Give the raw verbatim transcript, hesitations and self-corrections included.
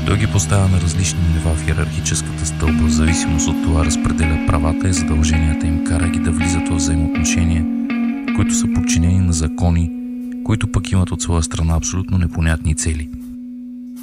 Той ги поставя на различни нива в йерархическата стълба, в зависимост от това разпределя правата и задълженията им, кара ги да влизат в взаимоотношения, които са подчинени на закони, които пък имат от своя страна абсолютно непонятни цели.